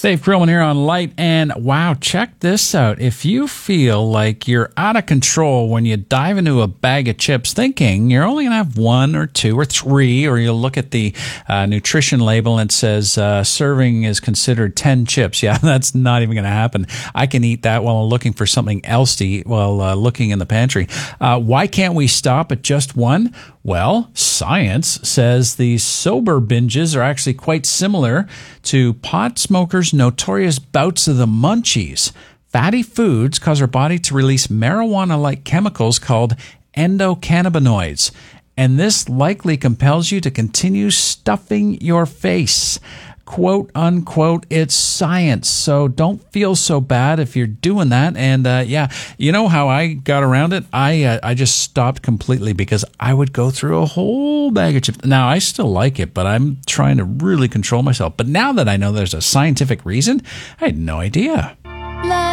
Dave Krillman here on Light and Wow. Check this out. If you feel like you're out of control when you dive into a bag of chips thinking you're only going to have one or two or three, or you'll look at the nutrition label and it says serving is considered 10 chips. Yeah, that's not even going to happen. I can eat that while I'm looking for something else to eat while looking in the pantry. Why can't we stop at just one? Well, science says these sober binges are actually quite similar to pot smokers' notorious bouts of the munchies. Fatty foods cause our body to release marijuana-like chemicals called endocannabinoids, and this likely compels you to continue stuffing your face. Quote unquote, it's science. So don't feel so bad if you're doing that. And yeah, you know how I got around it? I just stopped completely because I would go through a whole bag of chips. Now I still like it, but I'm trying to really control myself. But now that I know there's a scientific reason, I had no idea.